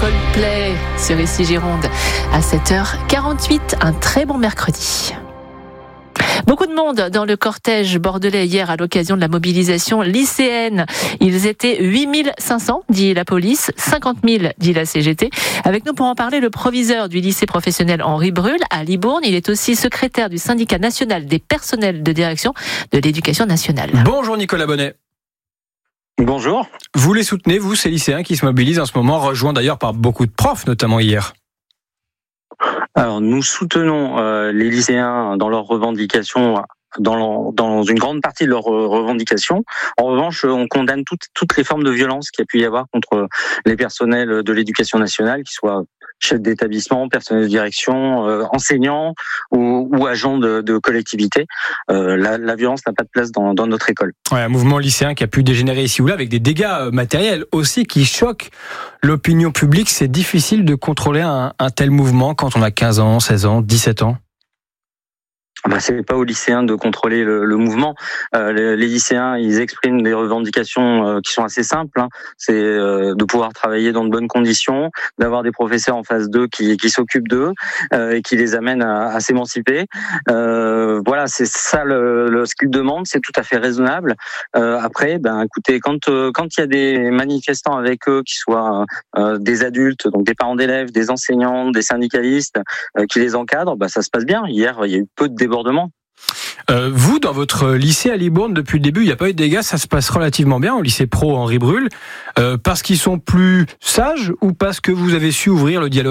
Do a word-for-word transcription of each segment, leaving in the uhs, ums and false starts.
Coldplay sur Ici Gironde à sept heures quarante-huit. Un très bon mercredi. Beaucoup de monde dans le cortège bordelais hier à l'occasion de la mobilisation lycéenne. Ils étaient huit mille cinq cents, dit la police, cinquante mille, dit la C G T. Avec nous pour en parler, le proviseur du lycée professionnel Henri Brul à Libourne. Il est aussi secrétaire du syndicat national des personnels de direction de l'éducation nationale. Bonjour Nicolas Bonnet. Bonjour. Vous les soutenez, vous, ces lycéens qui se mobilisent en ce moment, rejoints d'ailleurs par beaucoup de profs, notamment hier? Alors, nous soutenons euh, les lycéens dans leurs revendications, dans, dans une grande partie de leurs revendications. En revanche, on condamne toutes, toutes les formes de violence qu'il y a pu y avoir contre les personnels de l'éducation nationale, qu'ils soient chefs d'établissement, personnels de direction, euh, enseignants ou, ou agents de, de collectivité. Euh, la, la violence n'a pas de place dans, dans notre école. Ouais, un mouvement lycéen qui a pu dégénérer ici ou là avec des dégâts matériels aussi qui choquent l'opinion publique. C'est difficile de contrôler un, un tel mouvement quand on a quinze ans, seize ans, dix-sept ans. Bah, c'est pas aux lycéens de contrôler le, le mouvement. Euh, les, les lycéens, ils expriment des revendications euh, qui sont assez simples. Hein. C'est euh, de pouvoir travailler dans de bonnes conditions, d'avoir des professeurs en face d'eux qui, qui s'occupent d'eux euh, et qui les amènent à, à s'émanciper. Euh, voilà, c'est ça le, le, ce qu'ils demandent. C'est tout à fait raisonnable. Euh, après, ben, écoutez, quand euh, quand il y a des manifestants avec eux, qui soient euh, des adultes, donc des parents d'élèves, des enseignants, des syndicalistes, euh, qui les encadrent, bah, ça se passe bien. Hier, il y a eu peu de débats. Euh, vous, dans votre lycée à Libourne, depuis le début, il n'y a pas eu de dégâts, ça se passe relativement bien au lycée pro Henri Brul, euh, parce qu'ils sont plus sages ou parce que vous avez su ouvrir le dialogue ?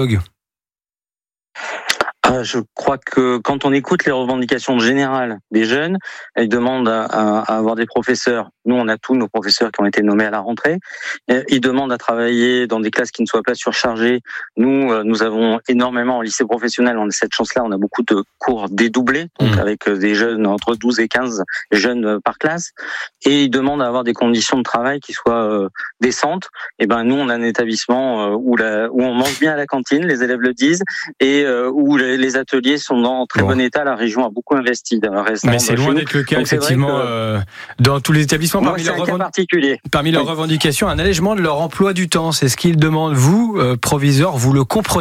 Je crois que quand on écoute les revendications générales des jeunes, ils demandent à, à, à avoir des professeurs. Nous, on a tous nos professeurs qui ont été nommés à la rentrée. Ils demandent à travailler dans des classes qui ne soient pas surchargées. Nous, nous avons énormément en lycée professionnel, on a cette chance-là, on a beaucoup de cours dédoublés, donc mmh. avec des jeunes entre douze et quinze jeunes par classe. Et ils demandent à avoir des conditions de travail qui soient euh, décentes. Et ben, nous, on a un établissement euh, où, la, où on mange bien à la cantine, les élèves le disent, et euh, où les, les ateliers sont dans très bon. bon état. La région a beaucoup investi. Mais c'est loin d'être le cas, donc effectivement, que, euh, dans tous les établissements. Moi, parmi c'est leurs, un cas revend... particulier. parmi leurs oui. revendications, un allègement de leur emploi du temps. C'est ce qu'ils demandent. Vous, euh, proviseur, vous le comprenez ?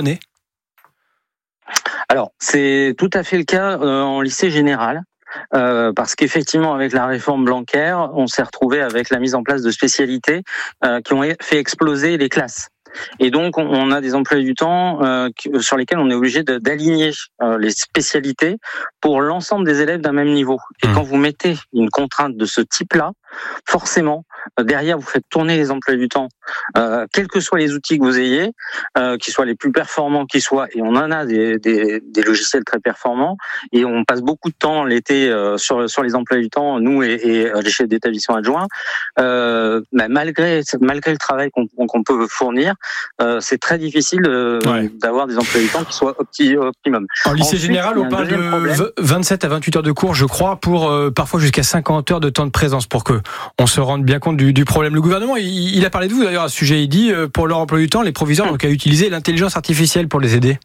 Alors, c'est tout à fait le cas euh, en lycée général. Euh, parce qu'effectivement, avec la réforme Blanquer, on s'est retrouvé avec la mise en place de spécialités euh, qui ont fait exploser les classes. Et donc, on a des emplois du temps euh, sur lesquels on est obligé de, d'aligner euh, les spécialités pour l'ensemble des élèves d'un même niveau. Et mmh. quand vous mettez une contrainte de ce type-là, forcément, derrière, vous faites tourner les emplois du temps, euh, quels que soient les outils que vous ayez, euh, qu'ils soient les plus performants qu'ils soient, et on en a des, des, des logiciels très performants, et on passe beaucoup de temps l'été euh, sur, sur les emplois du temps, nous et, et les chefs d'établissement adjoints, euh, bah, malgré, malgré le travail qu'on, qu'on peut fournir, euh, c'est très difficile euh, ouais. d'avoir des emplois du temps qui soient opti, optimum. En lycée Ensuite, général, on parle de problème. vingt-sept à vingt-huit heures de cours, je crois, pour euh, parfois jusqu'à cinquante heures de temps de présence, pour que on se rende bien compte du, du problème. Le gouvernement, il, il a parlé de vous d'ailleurs à ce sujet. Il dit, euh, pour leur emploi du temps, les proviseurs n'ont qu'à utiliser l'intelligence artificielle pour les aider.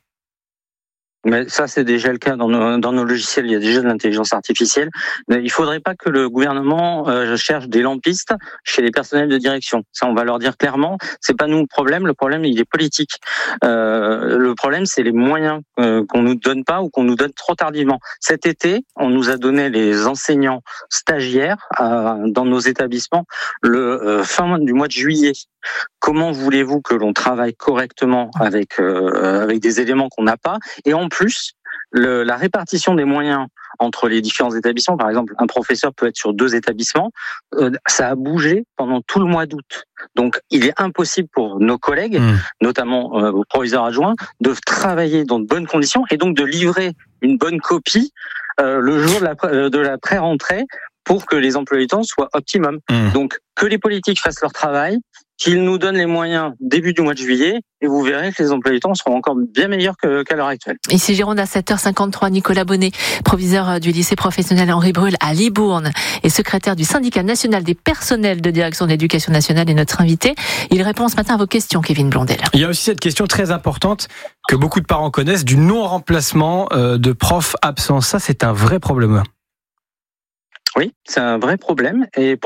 Mais ça, c'est déjà le cas dans nos, dans nos logiciels. Il y a déjà de l'intelligence artificielle. Mais il faudrait pas que le gouvernement euh, cherche des lampistes chez les personnels de direction. Ça, on va leur dire clairement. C'est pas nous le problème. Le problème, il est politique. Euh, le problème, c'est les moyens euh, qu'on nous donne pas ou qu'on nous donne trop tardivement. Cet été, on nous a donné les enseignants stagiaires euh, dans nos établissements le euh, fin du mois de juillet. Comment voulez-vous que l'on travaille correctement avec euh, avec des éléments qu'on n'a pas ? Et en plus, le, la répartition des moyens entre les différents établissements, par exemple, un professeur peut être sur deux établissements, euh, ça a bougé pendant tout le mois d'août. Donc, il est impossible pour nos collègues, mmh. notamment euh, aux proviseurs adjoints, de travailler dans de bonnes conditions et donc de livrer une bonne copie euh, le jour de la, de la pré-rentrée pour que les emplois du temps soient optimum. Mmh. Donc, que les politiques fassent leur travail, qu'ils nous donnent les moyens début du mois de juillet, et vous verrez que les emplois du temps seront encore bien meilleurs que, qu'à l'heure actuelle. Ici Gironde à sept heures cinquante-trois, Nicolas Bonnet, proviseur du lycée professionnel Henri Brul à Libourne et secrétaire du syndicat national des personnels de direction de l'éducation nationale est notre invité. Il répond ce matin à vos questions, Kevin Blondel. Il y a aussi cette question très importante que beaucoup de parents connaissent du non-remplacement de profs absents. Ça, c'est un vrai problème. Oui, c'est un vrai problème et pourtant,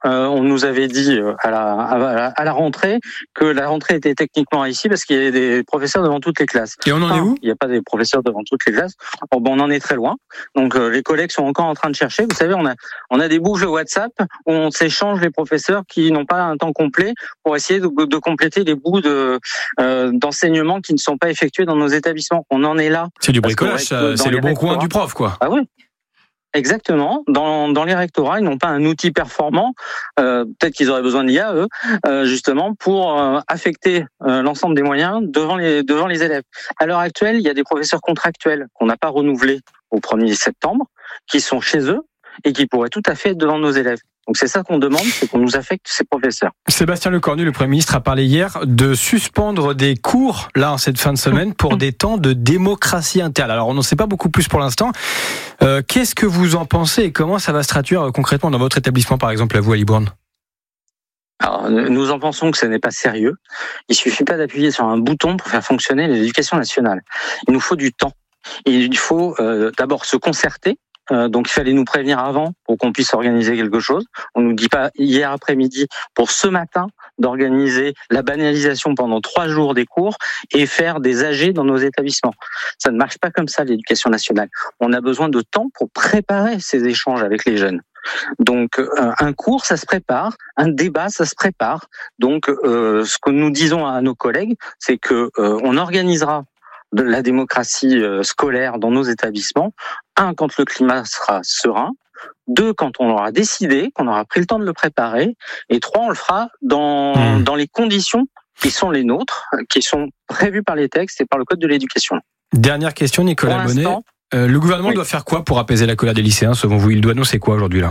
euh, on nous avait dit euh, à, la, à, la, à la rentrée que la rentrée était techniquement réussie parce qu'il y avait des professeurs devant toutes les classes. Et on en enfin, est où ? Il n'y a pas des professeurs devant toutes les classes. Bon, bon, on en est très loin. Donc euh, les collègues sont encore en train de chercher. Vous savez, on a on a des boucles WhatsApp où on s'échange les professeurs qui n'ont pas un temps complet pour essayer de, de compléter les bouts de euh, d'enseignement qui ne sont pas effectués dans nos établissements. On en est là. C'est du bricolage, ça, c'est le bon coin du prof, quoi. Ah oui. Exactement. Dans, dans les rectorats, ils n'ont pas un outil performant. Euh, peut-être qu'ils auraient besoin d'I A, eux, euh, justement, pour euh, affecter euh, l'ensemble des moyens devant les devant les élèves. À l'heure actuelle, il y a des professeurs contractuels qu'on n'a pas renouvelés au premier septembre, qui sont chez eux et qui pourraient tout à fait être devant nos élèves. Donc c'est ça qu'on demande, c'est qu'on nous affecte ces professeurs. Sébastien Lecornu, le Premier ministre, a parlé hier de suspendre des cours, là, en cette fin de semaine, pour des temps de démocratie interne. Alors, on n'en sait pas beaucoup plus pour l'instant. Euh, qu'est-ce que vous en pensez et comment ça va se traduire euh, concrètement dans votre établissement, par exemple, à vous, à Libourne ? Alors, nous en pensons que ce n'est pas sérieux. Il suffit pas d'appuyer sur un bouton pour faire fonctionner l'éducation nationale. Il nous faut du temps. Et il faut euh, d'abord se concerter. Euh, donc il fallait nous prévenir avant pour qu'on puisse organiser quelque chose. On nous dit pas hier après-midi pour ce matin d'organiser la banalisation pendant trois jours des cours et faire des A G dans nos établissements. Ça ne marche pas comme ça, l'éducation nationale. On a besoin de temps pour préparer ces échanges avec les jeunes. Donc euh, un cours, ça se prépare, un débat, ça se prépare. Donc euh, ce que nous disons à nos collègues, c'est que euh, on organisera de la démocratie scolaire dans nos établissements. Un, quand le climat sera serein. Deux, quand on aura décidé, qu'on aura pris le temps de le préparer. Et trois, on le fera dans, mmh. dans les conditions qui sont les nôtres, qui sont prévues par les textes et par le Code de l'éducation. Dernière question, Nicolas Bonnet. Euh, le gouvernement oui. doit faire quoi pour apaiser la colère des lycéens, selon vous ? Il doit annoncer quoi aujourd'hui, là ?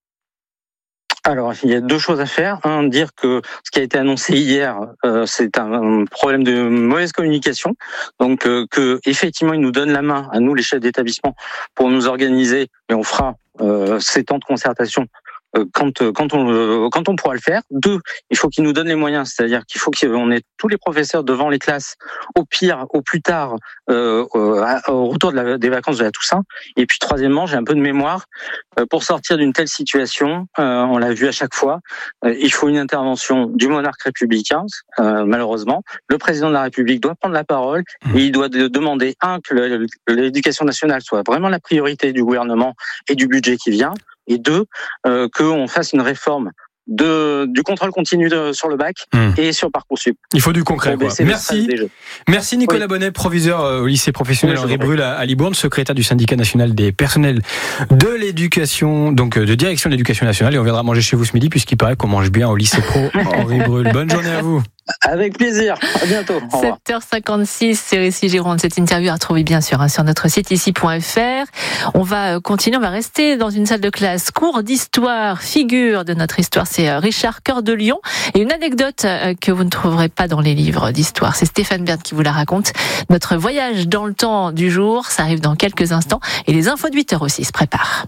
Alors, il y a deux choses à faire. Un, dire que ce qui a été annoncé hier, euh, c'est un problème de mauvaise communication. Donc, euh, que effectivement, ils nous donnent la main, à nous, les chefs d'établissement, pour nous organiser, et on fera euh, ces temps de concertation euh, quand quand on euh, quand on pourra le faire. Deux, il faut qu'ils nous donnent les moyens, c'est-à-dire qu'il faut qu'on ait tous les professeurs devant les classes, au pire, au plus tard, euh, au retour de la, des vacances de la Toussaint. Et puis, troisièmement, j'ai un peu de mémoire. Pour sortir d'une telle situation, euh, on l'a vu à chaque fois, euh, il faut une intervention du monarque républicain, euh, malheureusement. Le président de la République doit prendre la parole et il doit de demander, un, que le, l'éducation nationale soit vraiment la priorité du gouvernement et du budget qui vient, et deux, euh, qu'on fasse une réforme de, du contrôle continu de, sur le bac mmh. et sur Parcoursup. Il faut du concret, quoi. Merci. Merci Nicolas oui. Bonnet, proviseur au lycée professionnel oui, Henri Brul à, à Libourne, secrétaire du syndicat national des personnels de l'éducation, donc de direction de l'éducation nationale. Et on viendra manger chez vous ce midi puisqu'il paraît qu'on mange bien au lycée pro Henri Brul. Bonne journée à vous. Avec plaisir. À bientôt. sept heures cinquante-six, c'est Récit Gironde. Cette interview à retrouver bien sûr hein, sur notre site ici point f r. On va continuer, on va rester dans une salle de classe. Cours d'histoire, figure de notre histoire, c'est Richard Cœur de Lion. Et une anecdote que vous ne trouverez pas dans les livres d'histoire, c'est Stéphane Bern qui vous la raconte. Notre voyage dans le temps du jour, ça arrive dans quelques instants. Et les infos de huit heures aussi se préparent.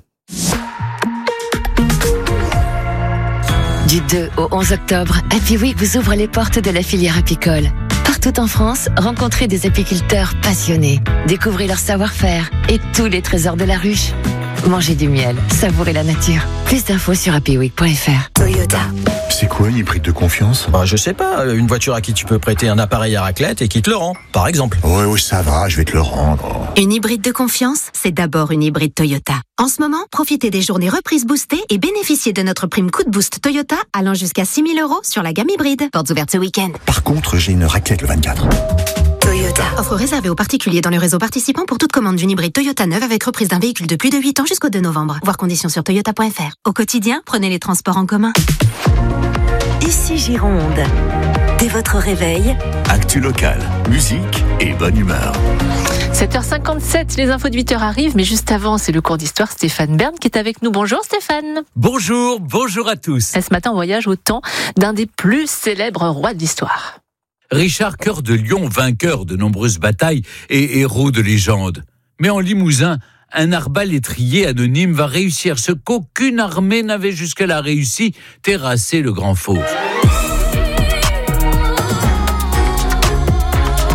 Du deux au onze octobre, Happy Week vous ouvre les portes de la filière apicole. Partout en France, rencontrez des apiculteurs passionnés. Découvrez leur savoir-faire et tous les trésors de la ruche. Mangez du miel, savourez la nature. Plus d'infos sur happy week point f r. Toyota. C'est quoi une hybride de confiance ? Bah, je sais pas, une voiture à qui tu peux prêter un appareil à raclette et qui te le rend, par exemple. Oui, oui, ça va, je vais te le rendre. Une hybride de confiance, c'est d'abord une hybride Toyota. En ce moment, profitez des journées reprises boostées et bénéficiez de notre prime coup de boost Toyota allant jusqu'à six mille euros sur la gamme hybride. Portes ouvertes ce week-end. Par contre, j'ai une raclette le vingt-quatre. Toyota. Offre réservée aux particuliers dans le réseau participant pour toute commande d'une hybride Toyota neuve avec reprise d'un véhicule de plus de huit ans jusqu'au deux novembre. Voir conditions sur toyota point f r. Au quotidien, prenez les transports en commun. Ici Gironde. Dès votre réveil, actu local, musique et bonne humeur. sept heures cinquante-sept, les infos de huit heures arrivent, mais juste avant, c'est le cours d'histoire Stéphane Bern qui est avec nous. Bonjour Stéphane. Bonjour, bonjour à tous. Et ce matin, on voyage au temps d'un des plus célèbres rois de l'histoire. Richard Cœur de Lion, vainqueur de nombreuses batailles et héros de légende. Mais en Limousin, un arbalétrier anonyme va réussir ce qu'aucune armée n'avait jusque-là réussi, terrasser le grand fauve.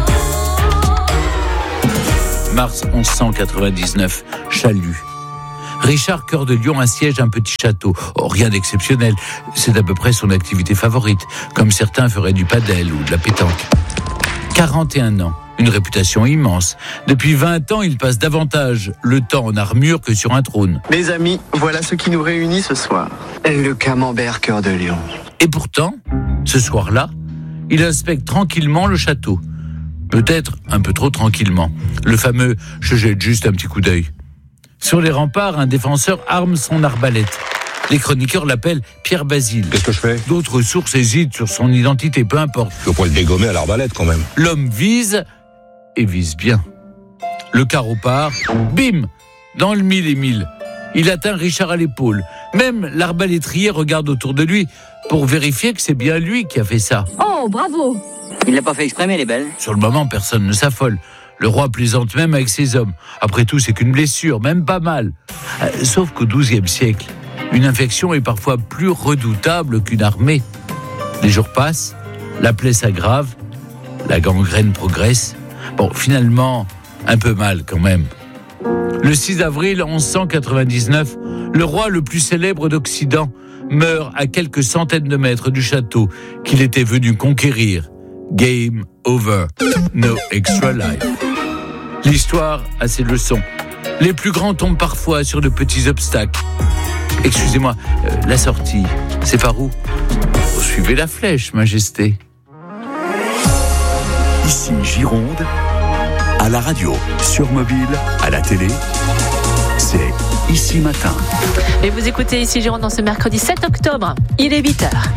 Mars mille cent quatre-vingt-dix-neuf, Chalut. Richard Cœur de Lion assiège un petit château. Oh, rien d'exceptionnel, c'est à peu près son activité favorite, comme certains feraient du padel ou de la pétanque. quarante et un ans, une réputation immense. Depuis vingt ans, il passe davantage le temps en armure que sur un trône. Mes amis, voilà ce qui nous réunit ce soir. Le camembert Cœur de Lion. Et pourtant, ce soir-là, il inspecte tranquillement le château. Peut-être un peu trop tranquillement. Le fameux « je jette juste un petit coup d'œil ». Sur les remparts, un défenseur arme son arbalète. Les chroniqueurs l'appellent Pierre Basile. Qu'est-ce que je fais ? D'autres sources hésitent sur son identité, peu importe. Je peux pas le dégommer à l'arbalète quand même. L'homme vise, et vise bien. Le carreau part, bim, dans le mille et mille. Il atteint Richard à l'épaule. Même l'arbalétrier regarde autour de lui pour vérifier que c'est bien lui qui a fait ça. Oh, bravo ! Il l'a pas fait exprès, mais elle est belle. Sur le moment, personne ne s'affole. Le roi plaisante même avec ses hommes. Après tout, c'est qu'une blessure, même pas mal. Euh, sauf qu'au douzième siècle, une infection est parfois plus redoutable qu'une armée. Les jours passent, la plaie s'aggrave, la gangrène progresse. Bon, finalement, un peu mal quand même. Le six avril onze cent quatre-vingt-dix-neuf, le roi le plus célèbre d'Occident meurt à quelques centaines de mètres du château qu'il était venu conquérir. Game over. No extra life. L'histoire a ses leçons. Les plus grands tombent parfois sur de petits obstacles. Excusez-moi, euh, la sortie, c'est par où ? Vous suivez la flèche, Majesté. Ici Gironde, à la radio, sur mobile, à la télé, c'est Ici Matin. Et vous écoutez Ici Gironde dans ce mercredi sept octobre, il est huit heures.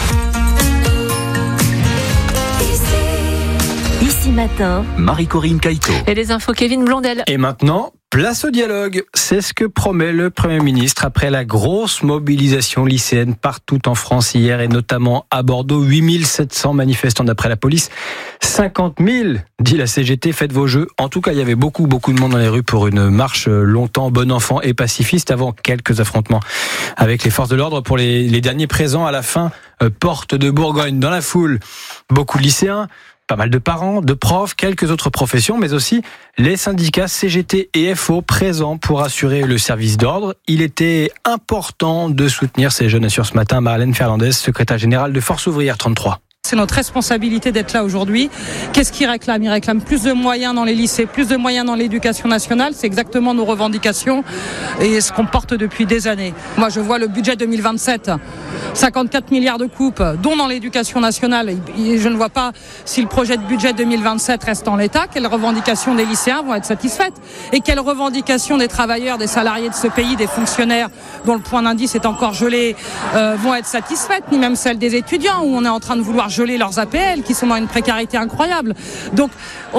Ici Matin, Marie-Corinne Caïto. Et les infos, Kevin Blondel. Et maintenant, place au dialogue. C'est ce que promet le Premier ministre après la grosse mobilisation lycéenne partout en France hier et notamment à Bordeaux. huit mille sept cents manifestants d'après la police. cinquante mille, dit la C G T, faites vos jeux. En tout cas, il y avait beaucoup, beaucoup de monde dans les rues pour une marche longtemps bon enfant et pacifiste avant quelques affrontements avec les forces de l'ordre. Pour les, les derniers présents à la fin, euh, porte de Bourgogne. Dans la foule, beaucoup de lycéens, pas mal de parents, de profs, quelques autres professions, mais aussi les syndicats C G T et F O présents pour assurer le service d'ordre. Il était important de soutenir ces jeunes, assure ce matin Marlène Fernandez, secrétaire générale de Force Ouvrière trente-trois. C'est notre responsabilité d'être là aujourd'hui. Qu'est-ce qu'ils réclament ? Ils réclament plus de moyens dans les lycées, plus de moyens dans l'éducation nationale. C'est exactement nos revendications et ce qu'on porte depuis des années. Moi, je vois le budget deux mille vingt-sept, cinquante-quatre milliards de coupes, dont dans l'éducation nationale. Et je ne vois pas si le projet de budget deux mille vingt-sept reste en l'état, quelles revendications des lycéens vont être satisfaites et quelles revendications des travailleurs, des salariés de ce pays, des fonctionnaires dont le point d'indice est encore gelé, euh, vont être satisfaites, ni même celles des étudiants où on est en train de vouloir geler leurs A P L qui sont dans une précarité incroyable. Donc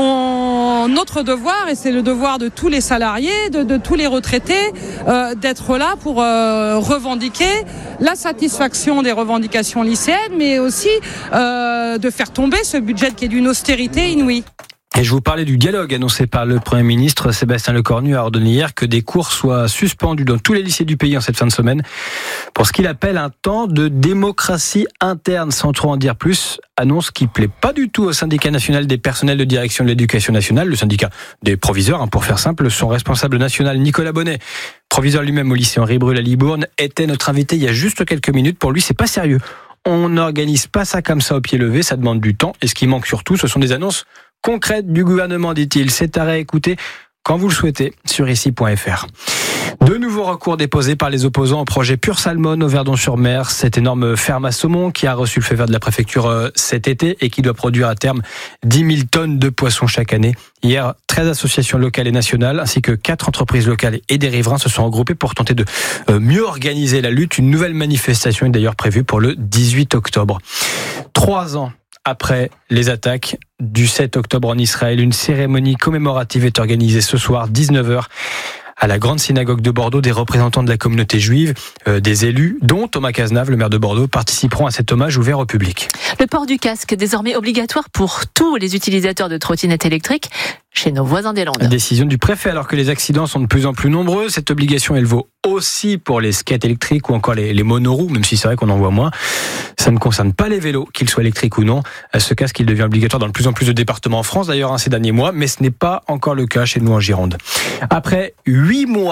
on, notre devoir, et c'est le devoir de tous les salariés, de, de tous les retraités, euh, d'être là pour euh, revendiquer la satisfaction des revendications lycéennes, mais aussi euh, de faire tomber ce budget qui est d'une austérité inouïe. Et je vous parlais du dialogue annoncé par le Premier ministre. Sébastien Lecornu a ordonné hier que des cours soient suspendus dans tous les lycées du pays en cette fin de semaine pour ce qu'il appelle un temps de démocratie interne, sans trop en dire plus. Annonce qui plaît pas du tout au syndicat national des personnels de direction de l'éducation nationale, le syndicat des proviseurs, hein, pour faire simple. Son responsable national, Nicolas Bonnet, proviseur lui-même au lycée Henri Brul à Libourne, était notre invité il y a juste quelques minutes. Pour lui, c'est pas sérieux. On n'organise pas ça comme ça au pied levé, ça demande du temps. Et ce qui manque surtout, ce sont des annonces concrètes du gouvernement, dit-il. C'est à réécouter quand vous le souhaitez sur ici point f r. De nouveaux recours déposés par les opposants au projet Pure Salmon au Verdon-sur-Mer, cette énorme ferme à saumon qui a reçu le feu vert de la préfecture cet été et qui doit produire à terme dix mille tonnes de poissons chaque année. Hier, treize associations locales et nationales ainsi que quatre entreprises locales et des riverains se sont regroupés pour tenter de mieux organiser la lutte. Une nouvelle manifestation est d'ailleurs prévue pour le dix-huit octobre. Trois ans après les attaques du sept octobre en Israël, une cérémonie commémorative est organisée ce soir, dix-neuf heures, à la grande synagogue de Bordeaux. Des représentants de la communauté juive, euh, des élus, dont Thomas Cazenave, le maire de Bordeaux, participeront à cet hommage ouvert au public. Le port du casque, désormais obligatoire pour tous les utilisateurs de trottinettes électriques chez nos voisins des Landes. Décision du préfet, alors que les accidents sont de plus en plus nombreux. Cette obligation, elle vaut aussi pour les skates électriques ou encore les, les monoroues, même si c'est vrai qu'on en voit moins. Ça ne concerne pas les vélos, qu'ils soient électriques ou non. Ce casque, il devient obligatoire dans de plus en plus de départements en France, d'ailleurs, hein, ces derniers mois, mais ce n'est pas encore le cas chez nous en Gironde. Après huit mois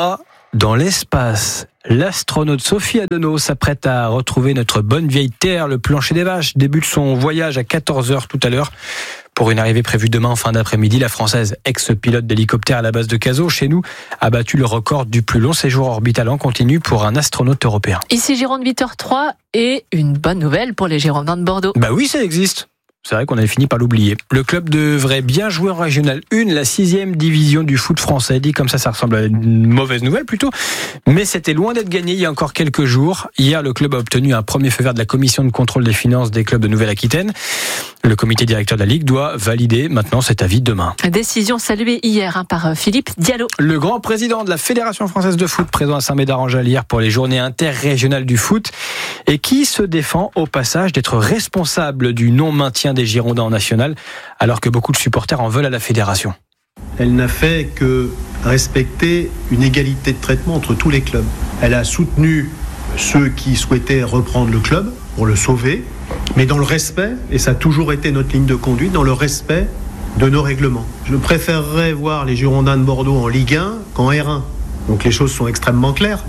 dans l'espace. L'astronaute Sophie Adenau s'apprête à retrouver notre bonne vieille Terre. Le plancher des vaches débute son voyage à quatorze heures tout à l'heure. Pour une arrivée prévue demain en fin d'après-midi, la Française, ex-pilote d'hélicoptère à la base de Cazaux, chez nous, a battu le record du plus long séjour orbital en continu pour un astronaute européen. Ici Gironde huit heures trois et une bonne nouvelle pour les Girondins de Bordeaux. Bah oui, ça existe. C'est vrai qu'on avait fini par l'oublier. Le club devrait bien jouer en Régional un, la sixième division du foot français. Dit comme ça, ça ressemble à une mauvaise nouvelle plutôt. Mais c'était loin d'être gagné il y a encore quelques jours. Hier, le club a obtenu un premier feu vert de la commission de contrôle des finances des clubs de Nouvelle-Aquitaine. Le comité directeur de la Ligue doit valider maintenant cet avis demain. Décision saluée hier hein, par Philippe Diallo. Le grand président de la Fédération française de foot, présent à Saint-Médard-en-Jalles hier pour les journées interrégionales du foot, et qui se défend au passage d'être responsable du non-maintien des Girondins en national, alors que beaucoup de supporters en veulent à la fédération. Elle n'a fait que respecter une égalité de traitement entre tous les clubs. Elle a soutenu ceux qui souhaitaient reprendre le club pour le sauver, mais dans le respect, et ça a toujours été notre ligne de conduite, dans le respect de nos règlements. Je préférerais voir les Girondins de Bordeaux en Ligue un qu'en R un. Donc les choses sont extrêmement claires.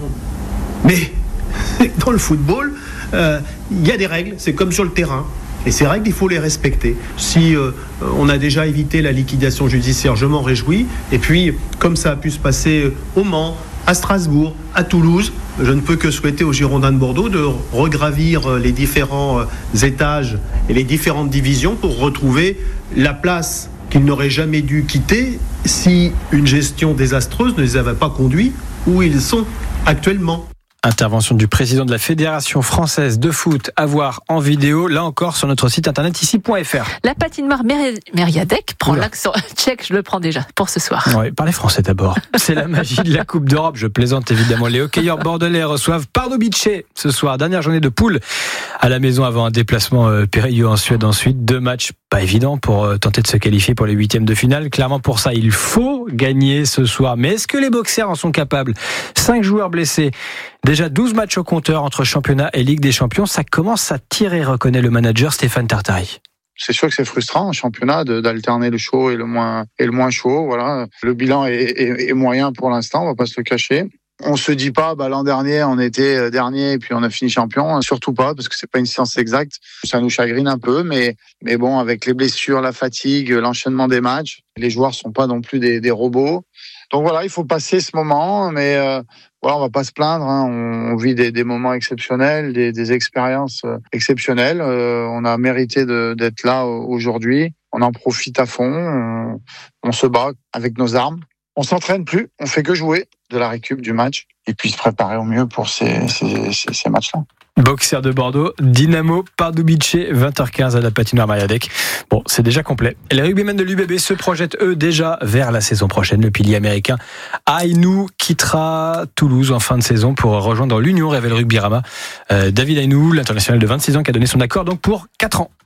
Mais dans le football, euh, il y a des règles, c'est comme sur le terrain. Et ces règles, il faut les respecter. Si euh, on a déjà évité la liquidation judiciaire, je m'en réjouis. Et puis, comme ça a pu se passer au Mans, à Strasbourg, à Toulouse, je ne peux que souhaiter aux Girondins de Bordeaux de regravir les différents étages et les différentes divisions pour retrouver la place qu'ils n'auraient jamais dû quitter si une gestion désastreuse ne les avait pas conduits où ils sont actuellement. Intervention du président de la Fédération française de foot à voir en vidéo, là encore sur notre site internet ici point f r. La patinoire Mériadec prend Oula. l'accent tchèque, je le prends déjà pour ce soir. Oui, parlez français d'abord. C'est la magie de la Coupe d'Europe, je plaisante évidemment. Les hockeyeurs bordelais reçoivent Pardubice ce soir, dernière journée de poule à la maison avant un déplacement périlleux en Suède ensuite. Deux matchs pas évidents pour tenter de se qualifier pour les huitièmes de finale. Clairement pour ça, il faut gagner ce soir. Mais est-ce que les boxers en sont capables ? Cinq joueurs blessés. Déjà douze matchs au compteur entre championnat et Ligue des Champions. Ça commence à tirer, reconnaît le manager Stéphane Tartari. C'est sûr que c'est frustrant en championnat de, d'alterner le chaud et le moins et le moins chaud. Voilà, le bilan est, est, est moyen pour l'instant, on va pas se le cacher. On se dit pas, bah l'an dernier on était dernier et puis on a fini champion. Surtout pas, parce que c'est pas une science exacte. Ça nous chagrine un peu, mais mais bon, avec les blessures, la fatigue, l'enchaînement des matchs, les joueurs sont pas non plus des, des robots. Donc voilà, il faut passer ce moment, mais euh, voilà, on va pas se plaindre. Hein. On, on vit des, des moments exceptionnels, des, des expériences exceptionnelles. Euh, on a mérité de, d'être là aujourd'hui. On en profite à fond. On, on se bat avec nos armes. On s'entraîne plus. On fait que jouer de la récup du match et puis se préparer au mieux pour ces, ces, ces, ces matchs-là. Boxer de Bordeaux, Dynamo Pardubice, vingt heures quinze à la patinoire Mériadec. Bon, c'est déjà complet. Et les rugbymen de l'U B B se projettent, eux, déjà vers la saison prochaine. Le pilier américain Ainou quittera Toulouse en fin de saison pour rejoindre l'Union, révèle Rugbyrama. Euh, David Ainou, l'international de vingt-six ans, qui a donné son accord donc pour quatre ans.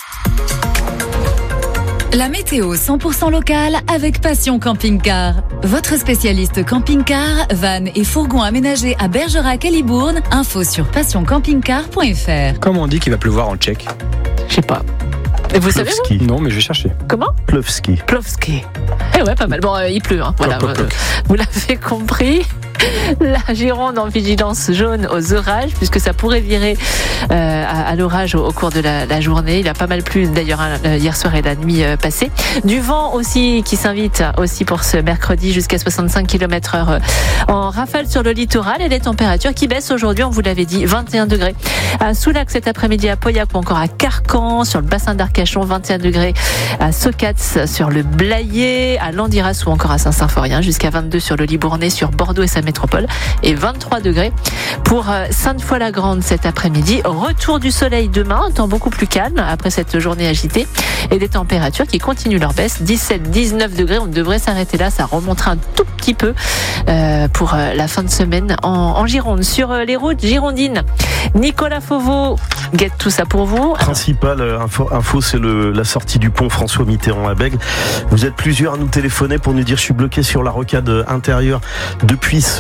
La météo cent pour cent locale avec Passion Camping Car. Votre spécialiste camping-car, van et fourgon aménagés à Bergerac et Libourne. Info sur passion camping car point f r. Comment on dit qu'il va pleuvoir en tchèque ? Je sais pas. Et vous savez vous ? Non, mais je vais chercher. Comment ? Plovski. Plovski. Eh ouais, pas mal. Bon, euh, il pleut. Hein. Voilà. Ploc, ploc, ploc. Vous l'avez compris. La Gironde en vigilance jaune aux orages, puisque ça pourrait virer euh, à, à l'orage au, au cours de la, la journée. Il a pas mal plu d'ailleurs hein, hier soir et la nuit euh, passée. Du vent aussi qui s'invite aussi pour ce mercredi jusqu'à soixante-cinq kilomètres heure en rafale sur le littoral, et les températures qui baissent aujourd'hui, on vous l'avait dit, vingt et un degrés à Soulac cet après-midi, à Pauillac ou encore à Carcan, sur le bassin d'Arcachon, vingt et un degrés à Socats, sur le Blayais, à Landiras ou encore à Saint-Symphorien, jusqu'à vingt-deux sur le Libournais, sur Bordeaux et sa métropole, et vingt-trois degrés pour Sainte-Foy-la-Grande cet après-midi. Retour du soleil demain, un temps beaucoup plus calme après cette journée agitée, et des températures qui continuent leur baisse, dix-sept dix-neuf degrés, on devrait s'arrêter là, ça remontera un tout petit peu euh, pour la fin de semaine en, en Gironde. Sur les routes girondines, Nicolas Fauveau guette tout ça pour vous. Principale info, info c'est le, la sortie du pont François Mitterrand à Bègles. Vous êtes plusieurs à nous téléphoner pour nous dire je suis bloqué sur la rocade intérieure depuis ce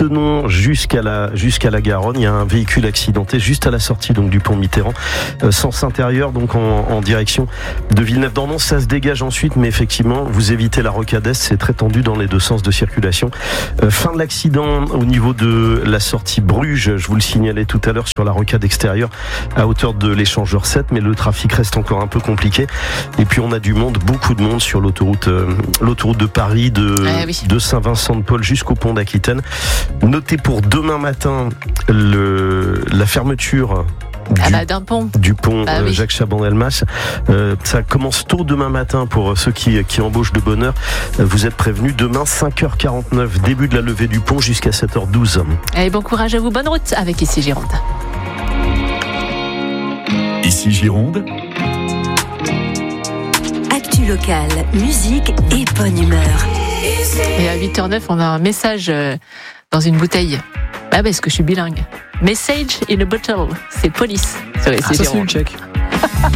Senon jusqu'à la, jusqu'à la Garonne. Il y a un véhicule accidenté juste à la sortie donc, du pont Mitterrand. Euh, sens intérieur, donc en, en direction de Villeneuve-d'Ornon. Ça se dégage ensuite, mais effectivement, vous évitez la rocade est, c'est très tendu dans les deux sens de circulation. Euh, fin de l'accident au niveau de la sortie Bruges, je vous le signalais tout à l'heure sur la rocade extérieure à hauteur de l'échangeur sept, mais le trafic reste encore un peu compliqué. Et puis on a du monde, beaucoup de monde sur l'autoroute, euh, l'autoroute de Paris, de, ah oui. de Saint-Vincent-de-Paul jusqu'au pont d'Aquitaine. Notez pour demain matin le, la fermeture Du, ah bah, d'un pont. du pont bah, euh, oui. Jacques Chaban-Delmas. Euh, ça commence tôt demain matin pour ceux qui, qui embauchent de bonne heure. Euh, vous êtes prévenus demain cinq heures quarante-neuf, début de la levée du pont jusqu'à sept heures douze. Et bon courage à vous, bonne route avec Ici Gironde. Ici Gironde. Actu locale, musique et bonne humeur. Et à huit heures neuf, on a un message dans une bouteille. Bah parce que je suis bilingue. Message in a bottle, c'est Police sur Ici Ah, ça, c'est Gironde. une check.